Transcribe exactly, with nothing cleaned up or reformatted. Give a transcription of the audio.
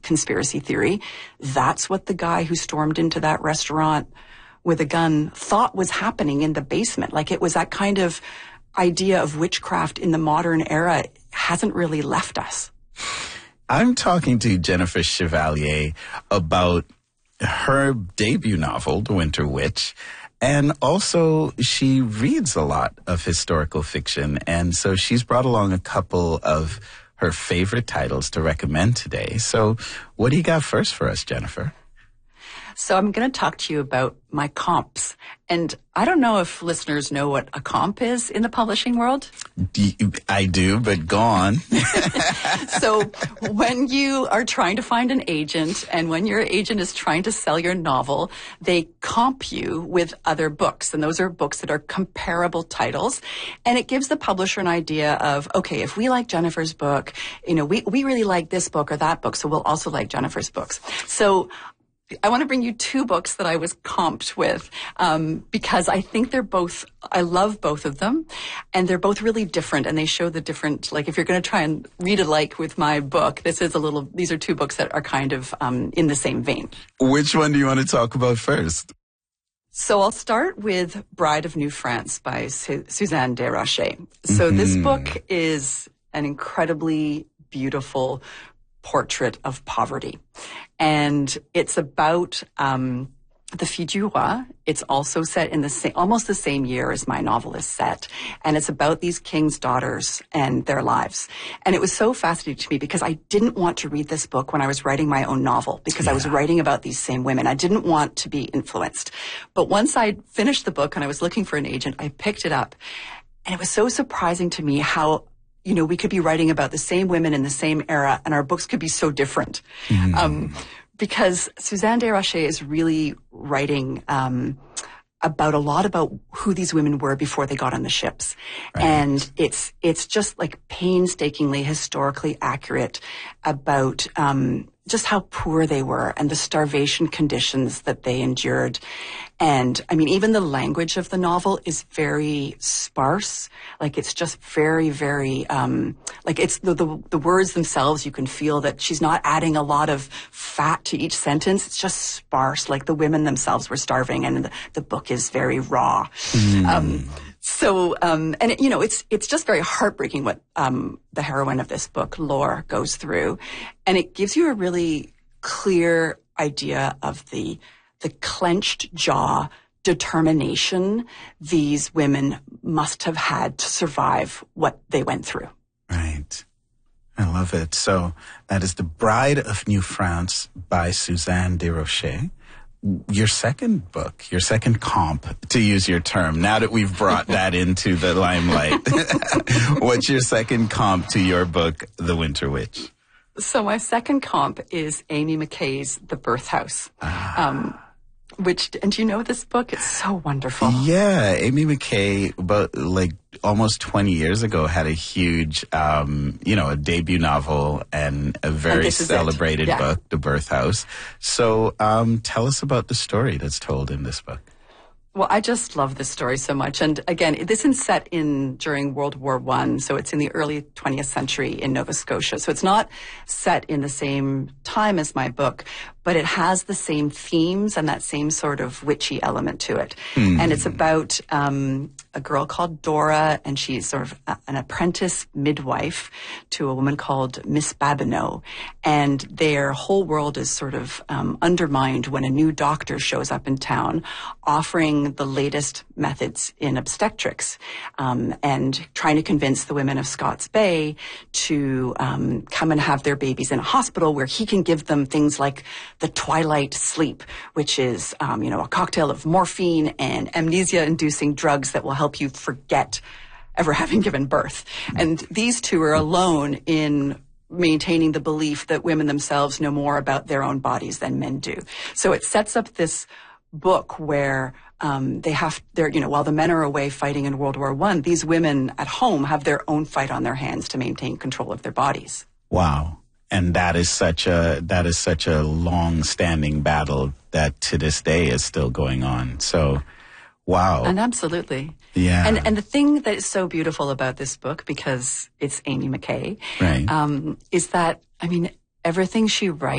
conspiracy theory. That's what the guy who stormed into that restaurant with a gun thought was happening in the basement. Like, it was that kind of idea of witchcraft in the modern era hasn't really left us. I'm talking to Jennifer Chevalier about her debut novel, The Winter Witch, and also she reads a lot of historical fiction, and so she's brought along a couple of her favorite titles to recommend today. So what do you got first for us, Jennifer? So I'm going to talk to you about my comps. And I don't know if listeners know what a comp is in the publishing world. I do, but go on. So when you are trying to find an agent and when your agent is trying to sell your novel, they comp you with other books. And those are books that are comparable titles. And it gives the publisher an idea of, okay, if we like Jennifer's book, you know, we, we really like this book or that book, so we'll also like Jennifer's books. So I want to bring you two books that I was comped with um, because I think they're both, I love both of them, and they're both really different, and they show the different, like if you're going to try and read alike with my book, this is a little, these are two books that are kind of um, in the same vein. Which one do you want to talk about first? So I'll start with Bride of New France by Su- Suzanne Desrochers. So mm-hmm. This book is an incredibly beautiful portrait of poverty. And it's about um, the Fille du Roi. It's also set in the same, almost the same year as my novel is set. And it's about these kings' daughters and their lives. And it was so fascinating to me because I didn't want to read this book when I was writing my own novel because yeah. I was writing about these same women. I didn't want to be influenced. But once I finished the book and I was looking for an agent, I picked it up. And it was so surprising to me how, you know, we could be writing about the same women in the same era and our books could be so different. Mm. Um, because Suzanne Desrochers is really writing um, about a lot about who these women were before they got on the ships. Right. And it's it's just like painstakingly historically accurate about um, just how poor they were and the starvation conditions that they endured. And I mean, even the language of the novel is very sparse. Like it's just very, very, um, like it's the, the, the words themselves. You can feel that she's not adding a lot of fat to each sentence. It's just sparse. Like the women themselves were starving and the, the book is very raw. Mm. Um, so, um, and it, you know, it's, it's just very heartbreaking what, um, the heroine of this book, Laure, goes through. And it gives you a really clear idea of the, the clenched jaw determination these women must have had to survive what they went through. Right. I love it. So that is The Bride of New France by Suzanne Desrochers. Your second book, your second comp, to use your term, now that we've brought that into the limelight, what's your second comp to your book, The Winter Witch? So my second comp is Amy McKay's The Birth House. Ah. Um, Which, and do you know this book? It's so wonderful. Yeah, Amy McKay, about like almost twenty years ago, had a huge, um, you know, a debut novel and a very and celebrated yeah. book, The Birth House. So um, tell us about the story that's told in this book. Well, I just love this story so much. And again, this is set in during World War One, so it's in the early twentieth century in Nova Scotia. So it's not set in the same time as my book, but it has the same themes and that same sort of witchy element to it. Mm. And it's about um, a girl called Dora, and she's sort of a, an apprentice midwife to a woman called Miss Babineau. And their whole world is sort of um, undermined when a new doctor shows up in town offering the latest methods in obstetrics um, and trying to convince the women of Scots Bay to um, come and have their babies in a hospital where he can give them things like the twilight sleep, which is, um, you know, a cocktail of morphine and amnesia-inducing drugs that will help you forget ever having given birth. And these two are alone in maintaining the belief that women themselves know more about their own bodies than men do. So it sets up this book where um, they have their, you know, while the men are away fighting in World War One, these women at home have their own fight on their hands to maintain control of their bodies. Wow. And that is such a, that is such a long-standing battle that to this day is still going on. So, wow. And absolutely. Yeah. And and the thing that is so beautiful about this book, because it's Amy McKay, right. um, is that, I mean, everything she writes